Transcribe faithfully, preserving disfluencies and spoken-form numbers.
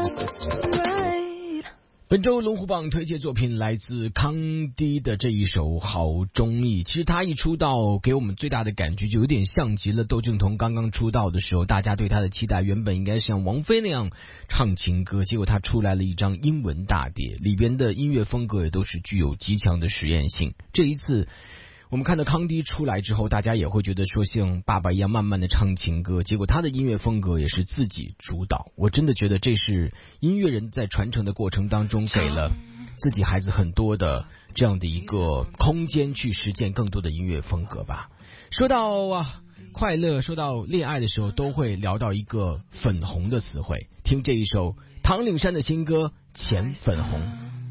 本周龙虎榜推荐作品来自康迪的这一首《好中意》。其实他一出道给我们最大的感觉就有点像极了窦靖童刚刚出道的时候，大家对他的期待原本应该像王菲那样唱情歌，结果他出来了一张英文大碟，里边的音乐风格也都是具有极强的实验性。这一次我们看到康迪出来之后，大家也会觉得说像爸爸一样慢慢的唱情歌，结果他的音乐风格也是自己主导。我真的觉得这是音乐人在传承的过程当中给了自己孩子很多的这样的一个空间去实践更多的音乐风格吧。说到啊快乐，说到恋爱的时候，都会聊到一个粉红的词汇，听这一首唐岭山的新歌《浅粉红》。